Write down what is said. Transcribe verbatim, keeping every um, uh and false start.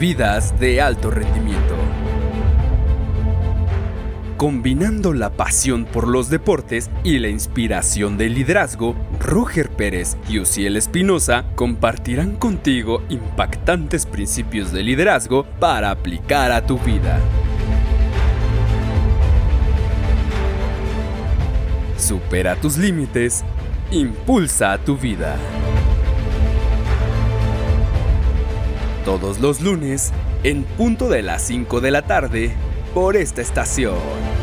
Vidas de alto rendimiento. Combinando la pasión por los deportes y la inspiración del liderazgo, Roger Pérez y Uziel Espinosa compartirán contigo impactantes principios de liderazgo para aplicar a tu vida. Supera tus límites, impulsa a tu vida. Todos los lunes, en punto de las cinco de la tarde, por esta estación.